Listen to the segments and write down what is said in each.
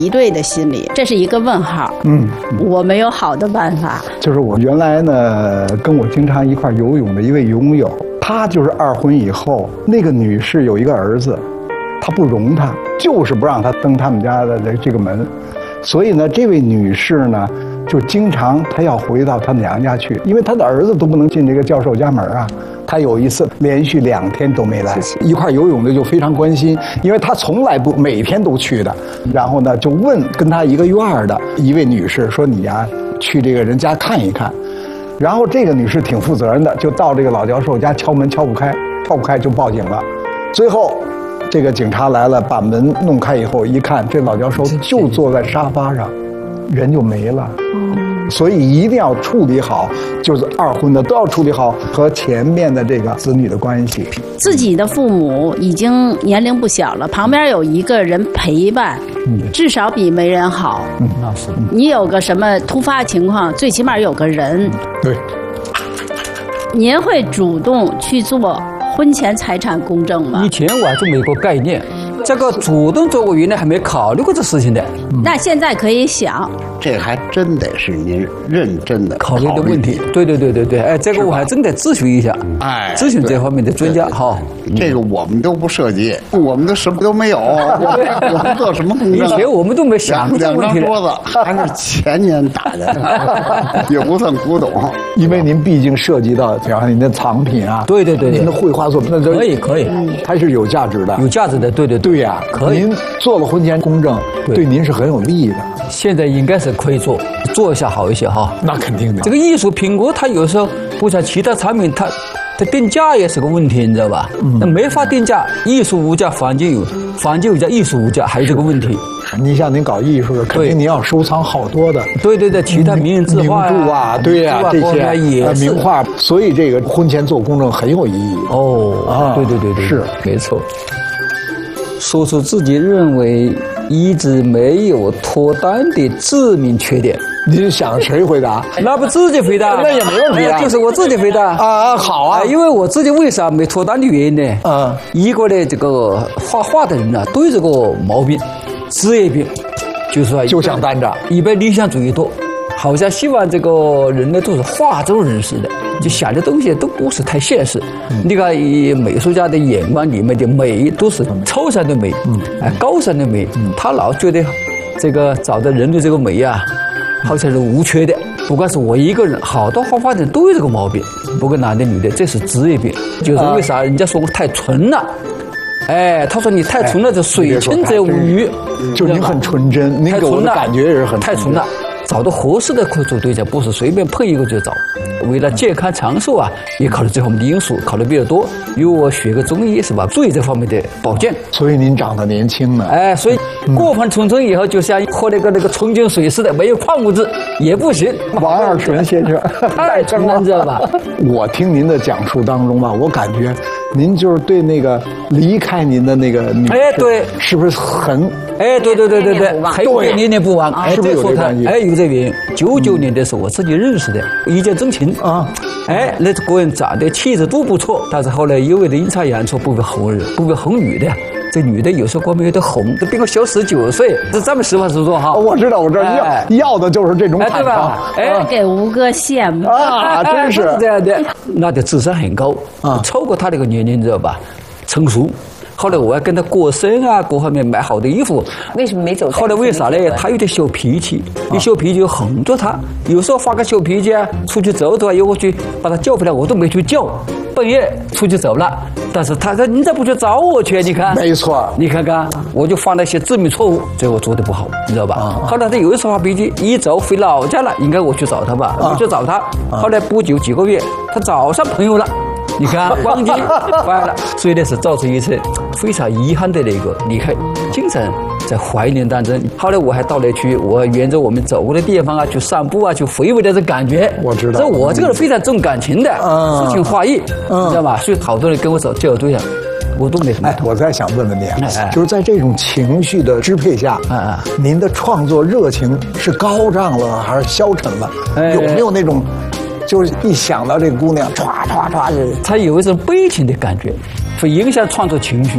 敌对的心理，这是一个问号。我没有好的办法。 就是我原来呢，跟我经常一块游泳的一位游泳友，他就是二婚以后，那个女士有一个儿子，他不容他，就是不让他登他们家的这个门，所以呢，这位女士呢，就经常她要回到她娘家去，因为她的儿子都不能进这个教授家门啊。她有一次连续2天都没来，一块游泳的就非常关心，因为她从来不每天都去的。然后呢，就问跟她一个院的一位女士说：“你呀，去这个人家看一看。”然后这个女士挺负责任的，就到这个老教授家敲门敲不开就报警了。最后，这个警察来了，把门弄开以后一看，这老教授就坐在沙发上，人就没了。所以一定要处理好，就是二婚的都要处理好和前面的这个子女的关系。 自己的父母已经年龄不小了，旁边有一个人陪伴，至少比没人好。 那是。 你有个什么突发情况，最起码有个人。 对。 您会主动去做婚前财产公证吗？ 以前我还是没个概念，这个主动做，我原来还没考虑过这事情的。 那现在可以想， 这还真得是您认真的考虑的问题。对，哎，这个我还真得咨询一下，咨询这方面的专家。好， 这个我们都不涉及，我们都什么都没有，我们做什么公证？ 以前我们都没想过这个问题。 2张桌子还是前年打的，也不算古董。 因为您毕竟涉及到，比方说您的藏品啊， 对， 您的绘画作品，那都可以， 它是有价值的， 有价值的， 对呀， 可以。 您做了婚前公证，对您是很有利的。 现在应该是可以做一下好一些哈。 那肯定的。 这个艺术评估，它有时候不像其他产品，它定价也是个问题，你知道吧？那没法定价，艺术无价，坊间有价，艺术无价，还有这个问题。 你像您搞艺术的，肯定您要收藏好多的。 对，其他名人字画名著啊，对呀，这些名画，所以这个婚前做公证很有意义。 对， 是没错。说出自己认为一直没有脱单的致命缺点。 您想谁回答？ 那不自己回答， 那也没问题啊， 就是我自己回答啊。好啊， 因为我自己为啥没脱单的原因呢？一个呢，这个画画的人呢，都有这个毛病，职业病，就是说就想单着， 一般理想主义多，好像希望这个人呢都是画中人似的，就想的东西都不是太现实。你看，以美术家的眼光里面的美都是抽象的美，高尚的美，他老觉得这个找的人的这个美啊，好像是无缺的。不管是我一个人，好多画画的人都有这个毛病，不管男的女的，这是职业病。就是为啥人家说我太纯了？他说你太纯了，就水清则无鱼。 就您很纯真，您给我的感觉也是很太纯了。找到合适的合作对象，不是随便碰一个就找。为了健康长寿啊，也考虑这方面的因素，考虑比较多。因为我学个中医是吧，注意这方面的保健。 所以您长得年轻呢。 所以过分纯以后，就像喝那个纯净水似的，没有矿物质也不行。 王二纯先生太纯了，你知道吧？ 我听您的讲述当中吧，我感觉您就是对那个离开您的那个女士， 对， 是不是很？ 对，还有念念不忘， 是不是有这关系？ 有这原因。99年的时候，我自己认识的，一见钟情啊。那个人长得气质都不错，但是后来因为阴差阳错，不为红女的。这女的有时候光明有点红，都比我小19岁，这咱们实话实说哈。 我知道，要的就是这种坦诚， 给吴哥羡慕啊，真是这样的。那的智商很高啊，超过他那个年龄，你知道吧？成熟。后来我还跟他过生啊，各方面买好的衣服。 为什么没走？ 后来为啥呢？他有点小脾气，一小脾气就哄着他。有时候发个小脾气啊，出去走走啊，有我去把他叫回来，我都没去叫。半夜出去走了，但是他说你咋不去找我去？你看， 没错， 你看看，我就犯了一些致命错误，所以我做的不好，你知道吧？后来他有一次发脾气，一走回老家了，应该我去找他吧，我去找他。后来不久几个月，他找上朋友了。你看，忘记坏了，所以呢是造成一次非常遗憾的那个离开，经常在怀念当中。后来我还到那去，我沿着我们走过的地方啊，去散步啊，去回味的这感觉。 我知道， 所以我这个人非常重感情的，诗情画意，你知道吧？所以好多人跟我找交对象，我都没什么。 我再想问问您，就是在这种情绪的支配下，您的创作热情是高涨了还是消沉了？有没有那种？就是一想到这个姑娘，唰唰唰， 她有一种悲情的感觉，会影响创作情绪。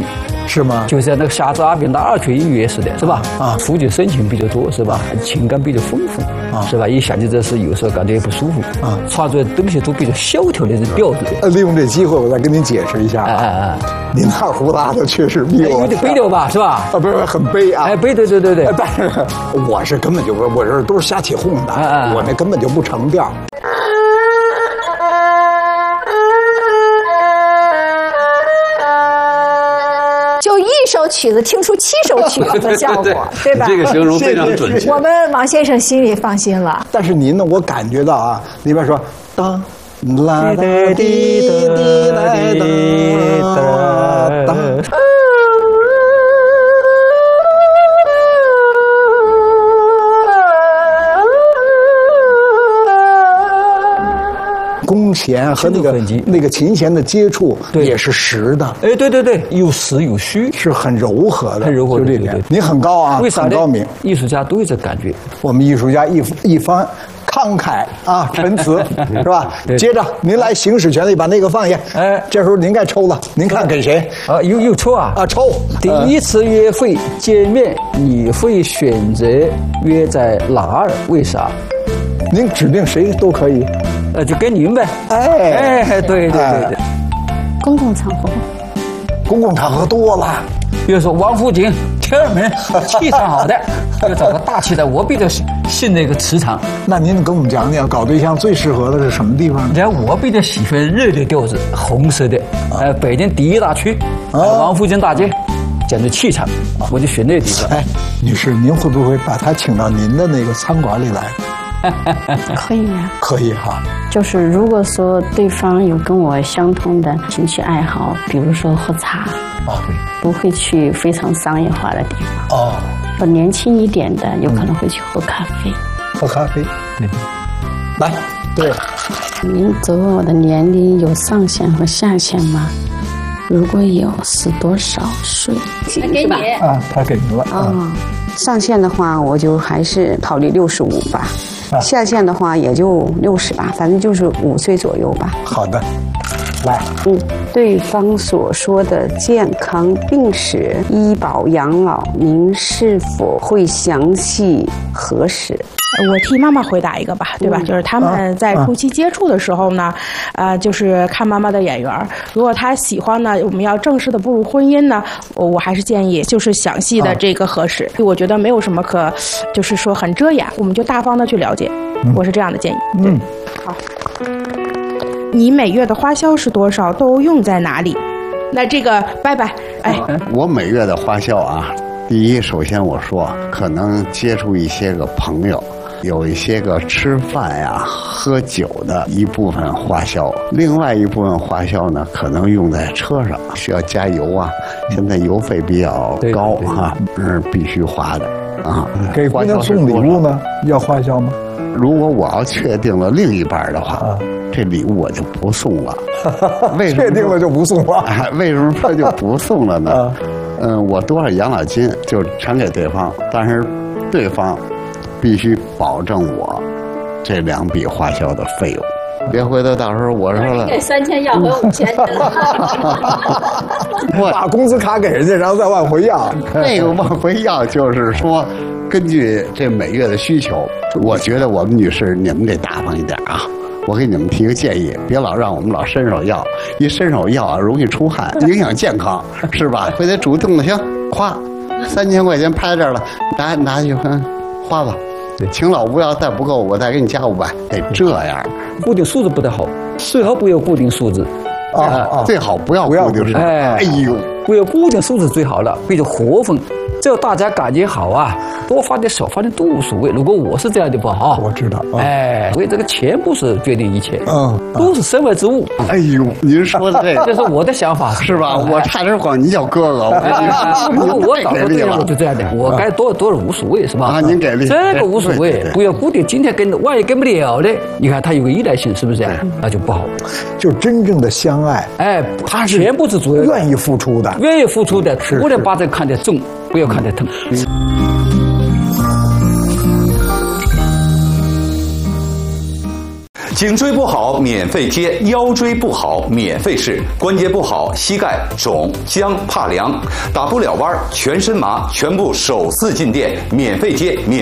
是吗？ 就像那个瞎子阿扁的二泉映月似的，是吧？啊，触觉深情比较多，是吧？情感比较丰富，是吧？一想起这事，有时候感觉也不舒服啊，穿出来的东西都比较萧条的调子。 利用这机会，我再跟您解释一下。您二胡拉的确实比我有点悲调吧，是吧？ 不是很悲啊。 悲，对。 但是我是根本就我这都是瞎起哄的，我那根本就不成调。 就一首曲子听出7首曲子的效果，对吧？ 这个形容非常准确。 我们王先生心里放心了。 但是您呢，我感觉到啊，里边说当啦哒滴滴来哒哒。弓弦和那个琴弦的接触也是实的。 哎，对，有实有虚， 是很柔和的， 很柔和的。 就这点，你很高啊， 为啥呢？ 很高明。 艺术家都有这感觉。 我们艺术家一番慷慨啊陈词，是吧？接着您来行使权利，把那个放下。哎，这时候您该抽了，您看给谁？ 啊，又抽啊！ 啊，抽。 第一次约会见面，你会选择约在哪儿？为啥？ 您指定谁都可以。 就跟您呗。哎，对。 公共场合。 公共场合多了， 比如说王府井、天安门，气场好的，要找个大气的。我比较信那个磁场。 那您跟我们讲讲，搞对象最适合的是什么地方呢？ 然后我比较喜欢热的调子，红色的。北京第一大区，王府井大街，讲究气场，我就选那个地方。 哎，女士，您会不会把他请到您的那个餐馆里来？ 可以呀， 可以哈。 就是如果说对方有跟我相同的兴趣爱好，比如说喝茶，不会去非常商业化的地方。我年轻一点的，有可能会去喝咖啡。 喝咖啡，来，对。 您责问我的年龄有上限和下限吗？如果有，是多少岁？ 给你啊，他给您了啊。 上限的话，我就还是考虑65吧。下限的话也就60吧，反正就是5岁左右吧。 好的，来， 对方所说的健康病史、医保养老，您是否会详细核实？ 我替妈妈回答一个吧，对吧？就是他们在初期接触的时候呢，就是看妈妈的眼缘。如果他喜欢呢，我们要正式的步入婚姻呢，我还是建议就是详细的这个核实。我觉得没有什么就是说很遮掩，我们就大方的去了解。我是这样的建议。好。你每月的花销是多少？都用在哪里？那这个拜拜。哎， 我每月的花销啊，第一，首先我说可能接触一些个朋友。有一些个吃饭呀、喝酒的一部分花销，另外一部分花销呢，可能用在车上，需要加油啊。现在油费比较高哈，是必须花的啊。 给姑娘送礼物呢，要花销吗？ 如果我要确定了另一半的话，这礼物我就不送了。为什么确定了就不送了？ 为什么说就不送了呢？我多少养老金就全给对方，但是对方必须保证我这2笔花销的费用，别回头到时候我说了给3000要回5000， 把工资卡给人家，然后再往回要。 那个往回要就是说，根据这每月的需求，我觉得我们女士你们得大方一点啊。我给你们提个建议，别老让我们老伸手要，一伸手要啊容易出汗，影响健康，是吧？非得主动的，行，花3000块钱拍这儿了，拿去花吧。请老不要，再不够我再给你加500，得这样。 固定数字不太好，最好不要固定数字。 最好不要固定数字。哎呦， 不要固定数字最好了，比如活分，只要大家感觉好啊，多花点少花点都无所谓。如果我是这样的不好， 我知道。 所以这个钱不是决定一切，都是身外之物。 哎呦，您说的这是我的想法， 是吧？我差点管你叫哥哥。 我早说这样我就这样的，我该多少无所谓，是吧？ 您给力， 这个无所谓，不要固定。今天万一跟不了的，你看他有个依赖性，是不是？那就不好。 就真正的相爱， 他是全部是主要愿意付出的， 不能把这看得重，不要看得疼。 今颈椎不好免费贴，腰椎不好免费试，关节不好膝盖肿僵怕凉打不了弯全身麻全部手撕进店免费贴免